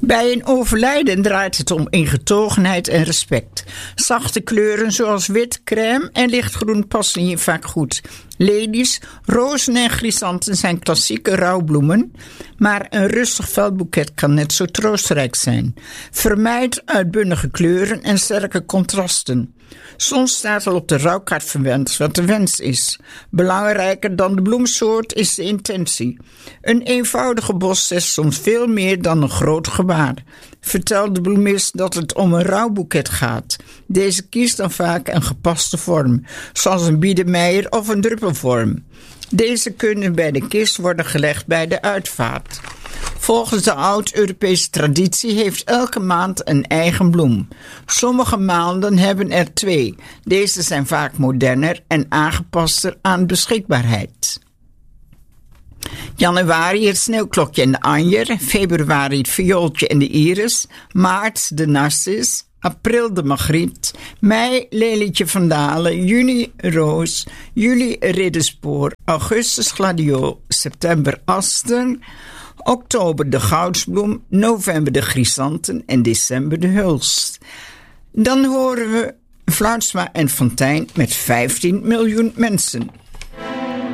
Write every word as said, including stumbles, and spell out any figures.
Bij een overlijden draait het om ingetogenheid en respect. Zachte kleuren zoals wit, crème en lichtgroen passen hier vaak goed. Lelies, rozen en chrysanten zijn klassieke rouwbloemen, maar een rustig veldboeket kan net zo troostrijk zijn. Vermijd uitbunnige kleuren en sterke contrasten. Soms staat al op de rouwkaart verwend wat de wens is. Belangrijker dan de bloemsoort is de intentie. Een eenvoudige bos zegt soms veel meer dan een groot gebaar. Vertel de bloemist dat het om een rouwboeket gaat. Deze kiest dan vaak een gepaste vorm, zoals een biedermeier of een druppelvorm. Deze kunnen bij de kist worden gelegd bij de uitvaart. Volgens de oud-Europese traditie heeft elke maand een eigen bloem. Sommige maanden hebben er twee. Deze zijn vaak moderner en aangepaster aan beschikbaarheid. Januari het sneeuwklokje en de anjer, februari het viooltje en de iris, maart de narcis, april de magriet, mei lelietje van Dalen, juni roos, juli ridderspoor, augustus gladiool, september aster, oktober de goudsbloem, november de chrysanten en december de hulst. Dan horen we Fluitsma en Fontijn met vijftien miljoen mensen.